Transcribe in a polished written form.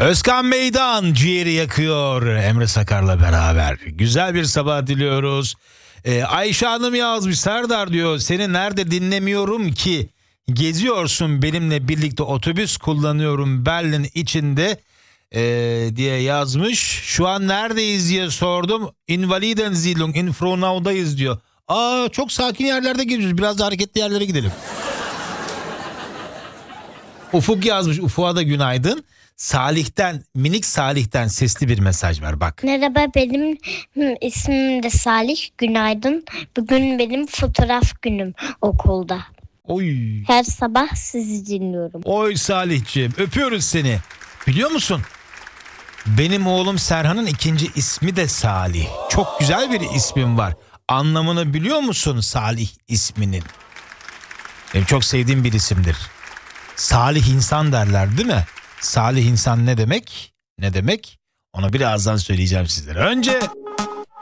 Özkan Meydan ciğeri yakıyor Emre Sakar'la beraber. Güzel bir sabah diliyoruz. Ayşe Hanım yazmış, Serdar diyor, seni nerede dinlemiyorum ki? Geziyorsun benimle birlikte, otobüs kullanıyorum Berlin içinde diye yazmış. Şu an neredeyiz diye sordum. Invalidensiedlung in Frohnau'dayız diyor. Çok sakin yerlerde geziyoruz, biraz da hareketli yerlere gidelim. Ufuk yazmış, Ufuk'a da günaydın. Salih'ten, minik Salih'ten sesli bir mesaj var bak. Merhaba, benim ismim de Salih. Günaydın. Bugün benim fotoğraf günüm okulda. Oy. Her sabah sizi dinliyorum. Oy Salihciğim, öpüyoruz seni. Biliyor musun? Benim oğlum Serhan'ın ikinci ismi de Salih. Çok güzel bir ismim var. Anlamını biliyor musun Salih isminin? Benim çok sevdiğim bir isimdir. Salih insan derler değil mi? Salih insan ne demek? Ne demek? Onu birazdan söyleyeceğim sizlere. Önce